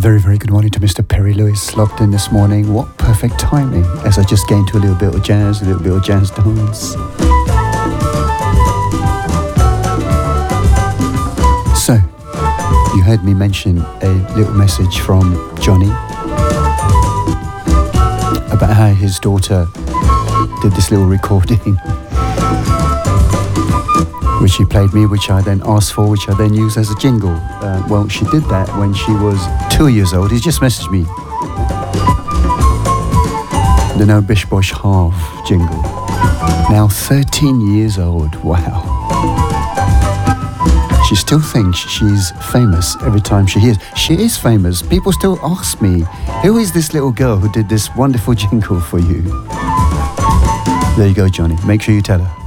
very, very good morning to Mr. Perry Lewis, logged in this morning. What perfect timing, as I just get into a little bit of jazz, a little bit of jazz dance. So, you heard me mention a little message from Johnny about how his daughter did this little recording which she played me, which I then asked for, which I then used as a jingle. Well, she did that when she was 2 years old. He just messaged me the No Bish Bosh Half jingle. Now 13 years old, wow. She still thinks she's famous every time she hears. She is famous. People still ask me, who is this little girl who did this wonderful jingle for you? There you go, Johnny. Make sure you tell her.